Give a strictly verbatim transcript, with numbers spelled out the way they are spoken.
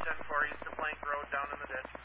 ten four east of Plank Road down in the ditch.